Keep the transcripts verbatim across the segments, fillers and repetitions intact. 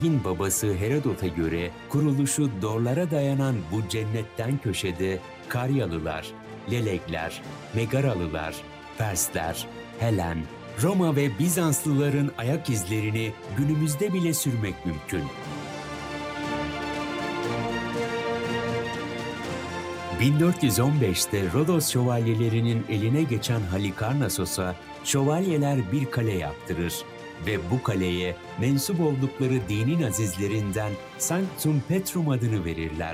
Tarihin babası Herodot'a göre kuruluşu Dorlara dayanan bu cennetten köşede Karyalılar, Lelekler, Megaralılar, Persler, Helen, Roma ve Bizanslıların ayak izlerini günümüzde bile sürmek mümkün. bin dört yüz on beşte Rodos şövalyelerinin eline geçen Halikarnassos'a şövalyeler bir kale yaptırır ve bu kaleye mensup oldukları dinin azizlerinden Sanctum Petrum adını verirler.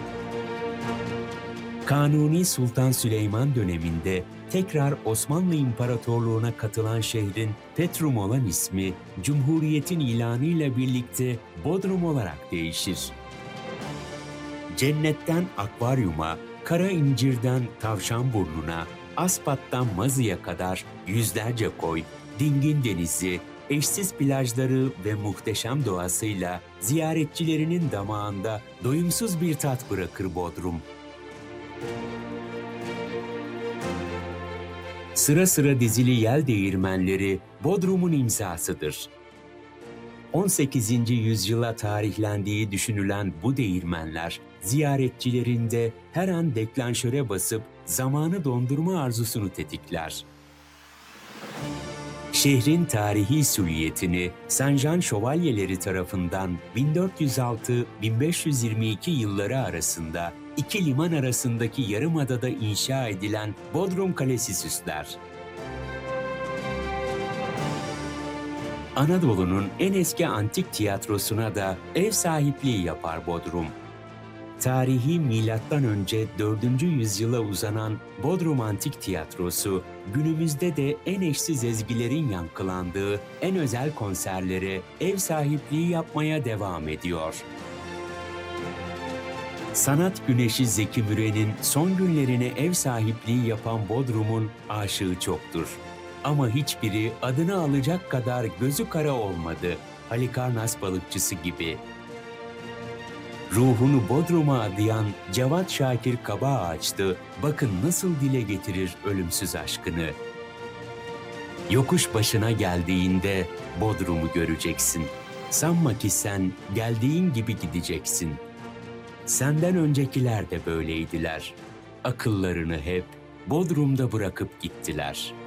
Kanuni Sultan Süleyman döneminde tekrar Osmanlı İmparatorluğu'na katılan şehrin Petrum olan ismi, Cumhuriyet'in ilanıyla birlikte Bodrum olarak değişir. Cennetten akvaryuma, kara incirden Tavşanburnu'na, Aspat'tan Mazı'ya kadar yüzlerce koy, dingin denizi, eşsiz plajları ve muhteşem doğasıyla ziyaretçilerinin damağında doyumsuz bir tat bırakır Bodrum. Sıra sıra dizili yel değirmenleri Bodrum'un imzasıdır. on sekizinci yüzyıla tarihlendiği düşünülen bu değirmenler, ziyaretçilerinde her an deklanşöre basıp zamanı dondurma arzusunu tetikler. Şehrin tarihi süliyetini Saint-Jean şövalyeleri tarafından bin dört yüz altı - bin beş yüz yirmi iki yılları arasında iki liman arasındaki yarımadada inşa edilen Bodrum Kalesi süsler. Anadolu'nun en eski antik tiyatrosuna da ev sahipliği yapar Bodrum. Tarihi milattan önce dördüncü yüzyıla uzanan Bodrum Antik Tiyatrosu, günümüzde de en eşsiz ezgilerin yankılandığı en özel konserlere ev sahipliği yapmaya devam ediyor. Sanat güneşi Zeki Müren'in son günlerine ev sahipliği yapan Bodrum'un aşığı çoktur. Ama hiçbiri adını alacak kadar gözü kara olmadı, Halikarnas balıkçısı gibi. Ruhunu Bodrum'a adayan Cevat Şakir Kabaağaç'tı, bakın nasıl dile getirir ölümsüz aşkını. Yokuş başına geldiğinde Bodrum'u göreceksin. Sanma ki sen geldiğin gibi gideceksin. Senden öncekiler de böyleydiler. Akıllarını hep Bodrum'da bırakıp gittiler.